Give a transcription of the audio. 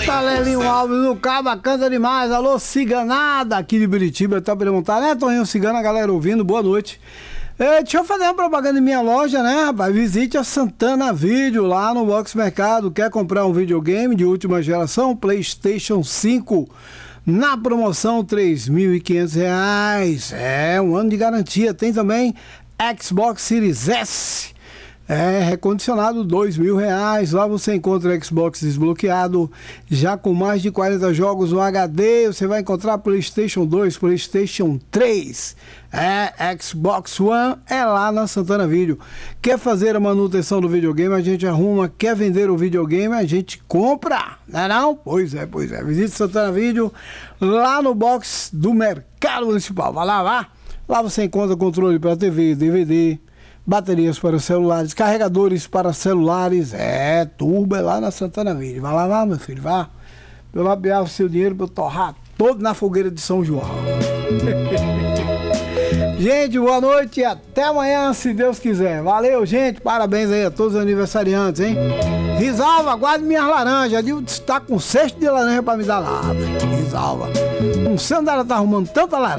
Eita, Lelinho Alves, o Caba canta demais. Alô, Ciganada, aqui de Biritiba, tá perguntando, né, Toninho Cigana, galera ouvindo, boa noite. Deixa eu fazer uma propaganda em minha loja, né, rapaz? Visite a Santana Vídeo lá no Box Mercado. Quer comprar um videogame de última geração? PlayStation 5 na promoção R$ 3.500. É, um ano de garantia. Tem também Xbox Series S. Recondicionado R$2.000. Lá você encontra Xbox desbloqueado, já com mais de 40 jogos no HD. Você vai encontrar PlayStation 2, PlayStation 3, Xbox One, lá na Santana Vídeo. Quer fazer a manutenção do videogame, a gente arruma. Quer vender o videogame, a gente compra, não é não? Pois é. Visite Santana Vídeo lá no box do Mercado Municipal. Vai lá, vá. Lá você encontra controle para TV, DVD, baterias para celulares, carregadores para celulares, turbo lá na Santana Vídeo. Vai lá, vá, meu filho, vá. Eu labiar o seu dinheiro para eu torrar todo na fogueira de São João. Gente, boa noite e até amanhã, se Deus quiser. Valeu, gente, parabéns aí a todos os aniversariantes, hein? Risalva, guarde minhas laranjas. Adil está com 6 de laranja para me dar lá, Risalva. Não sei onde ela tá arrumando tanta laranja.